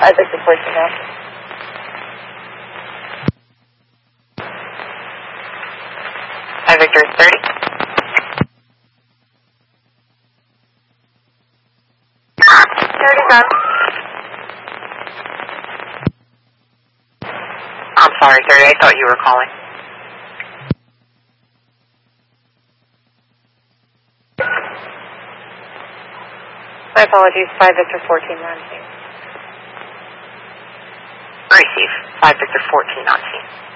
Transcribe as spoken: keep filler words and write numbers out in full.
five Victor fourteen now. five Victor thirty. thirty done. I'm sorry, thirty. I thought you were calling. My apologies, five Victor fourteen on scene. Receive, five Victor fourteen on scene.